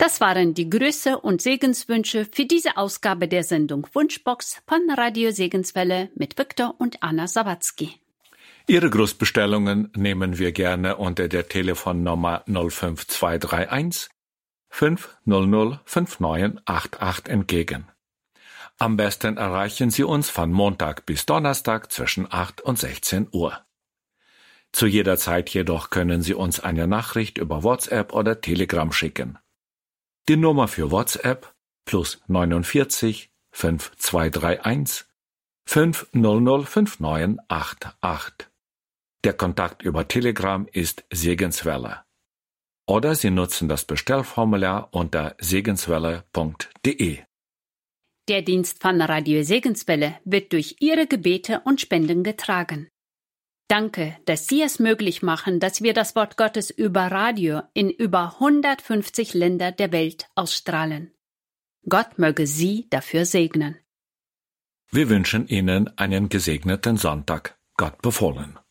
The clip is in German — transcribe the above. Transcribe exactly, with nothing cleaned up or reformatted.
Das waren die Grüße und Segenswünsche für diese Ausgabe der Sendung Wunschbox von Radio Segenswelle mit Viktor und Anna Sawatzki. Ihre Grußbestellungen nehmen wir gerne unter der Telefonnummer null fünf zwei drei eins fünf null null fünf neun acht acht entgegen. Am besten erreichen Sie uns von Montag bis Donnerstag zwischen acht und sechzehn Uhr. Zu jeder Zeit jedoch können Sie uns eine Nachricht über WhatsApp oder Telegram schicken. Die Nummer für WhatsApp plus neunundvierzig fünf zwei drei eins fünf null null fünf neun acht acht. Der Kontakt über Telegram ist Segenswelle. Oder Sie nutzen das Bestellformular unter segenswelle punkt de. Der Dienst von Radio Segenswelle wird durch Ihre Gebete und Spenden getragen. Danke, dass Sie es möglich machen, dass wir das Wort Gottes über Radio in über hundertfünfzig Länder der Welt ausstrahlen. Gott möge Sie dafür segnen. Wir wünschen Ihnen einen gesegneten Sonntag. Gott befohlen.